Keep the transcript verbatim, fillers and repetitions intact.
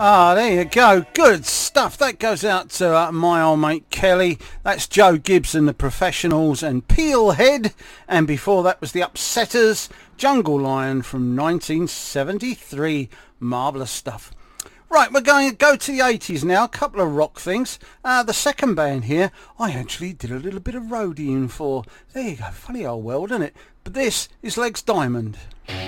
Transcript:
Ah, there you go. Good stuff. That goes out to uh, my old mate Kelly. That's Joe Gibbs and the Professionals and Peelhead. And before that was the Upsetters, Jungle Lion from nineteen seventy-three. Marvellous stuff. Right, we're going to go to the eighties now. A couple of rock things. Uh, the second band here, I actually did a little bit of roadieing for. There you go. Funny old world, isn't it? But this is Legs Diamond.